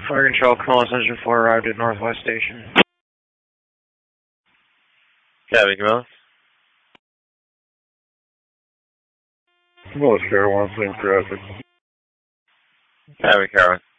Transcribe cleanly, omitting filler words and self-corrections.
Fire control, Columbus Engine 4 arrived at Northwest Station. Cabin, come on. Well, Sierra 1, same traffic. Cabin, Carolyn.